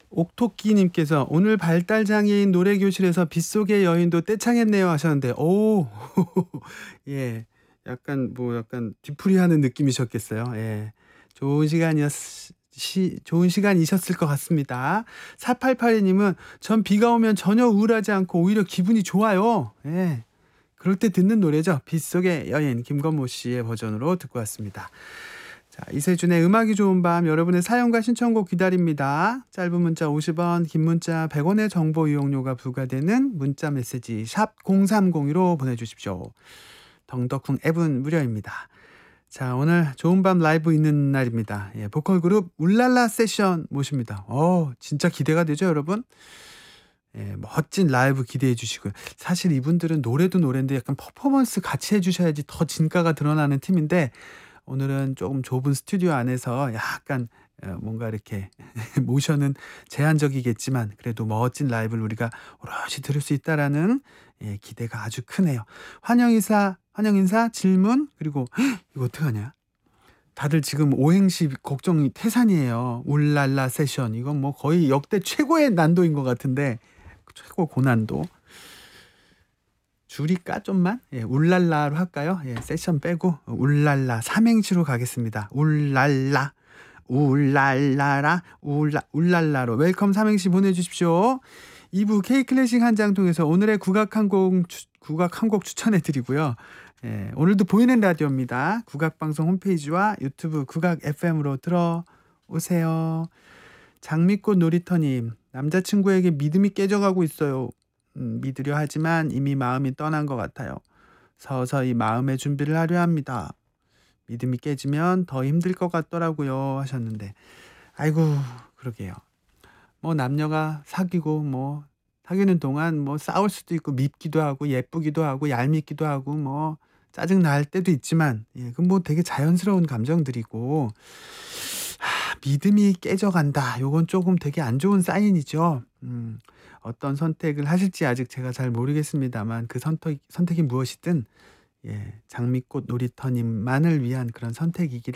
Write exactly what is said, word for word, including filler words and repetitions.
옥토끼님께서 오늘 발달장애인 노래교실에서 빗속의 여인도 떼창했네요 하셨는데, 오, 예, 약간 뭐 약간 뒤풀이하는 느낌이셨겠어요. 예, 좋은 시간이었, 시, 좋은 시간이셨을 것 같습니다. 사팔팔이님은 전 비가 오면 전혀 우울하지 않고 오히려 기분이 좋아요. 예, 그럴 때 듣는 노래죠. 빗속의 여인, 김건모 씨의 버전으로 듣고 왔습니다. 자, 이세준의 음악이 좋은 밤, 여러분의 사연과 신청곡 기다립니다. 짧은 문자 오십 원, 긴 문자 백 원의 정보 이용료가 부과되는 문자 메시지 샵 공삼공이로 보내주십시오. 덩덕쿵 앱은 무료입니다. 자, 오늘 좋은 밤 라이브 있는 날입니다. 예, 보컬 그룹 울랄라 세션 모십니다. 어, 진짜 기대가 되죠, 여러분? 예, 멋진 라이브 기대해 주시고요. 사실 이분들은 노래도 노래인데 약간 퍼포먼스 같이 해주셔야지 더 진가가 드러나는 팀인데, 오늘은 조금 좁은 스튜디오 안에서 약간 어, 뭔가 이렇게 모션은 제한적이겠지만 그래도 멋진 라이브를 우리가 오롯이 들을 수 있다라는, 예, 기대가 아주 크네요. 환영 인사, 환영 인사, 질문, 그리고 헉, 이거 어떡하냐? 다들 지금 오행시 걱정이 태산이에요. 울랄라 세션. 이건 뭐 거의 역대 최고의 난도인 것 같은데, 최고 고난도. 줄일까 좀만? 예, 울랄라로 할까요? 예, 세션 빼고 울랄라 삼행시로 가겠습니다. 울랄라, 울랄라라, 울라, 울랄라로 웰컴 삼행시 보내주십시오. 이 부 K클래식 한 장 통해서 오늘의 국악 한 곡, 추, 국악 한 곡 추천해 드리고요. 예, 오늘도 보이는 라디오입니다. 국악방송 홈페이지와 유튜브 국악 에프엠으로 들어오세요. 장미꽃 놀이터님, 남자친구에게 믿음이 깨져가고 있어요. 음, 믿으려 하지만 이미 마음이 떠난 것 같아요. 서서히 마음의 준비를 하려 합니다. 믿음이 깨지면 더 힘들 것 같더라고요 하셨는데, 아이고, 그러게요. 뭐 남녀가 사귀고 뭐 사귀는 동안 뭐 싸울 수도 있고 밉기도 하고 예쁘기도 하고 얄밉기도 하고 뭐 짜증 날 때도 있지만, 예, 그건 뭐 되게 자연스러운 감정들이고, 하, 믿음이 깨져간다. 요건 조금 되게 안 좋은 사인이죠. 음, 어떤 선택을 하실지 아직 제가 잘 모르겠습니다만 그 선택, 선택이 무엇이든, 예, 장미꽃 놀이터님만을 위한 그런 선택이기를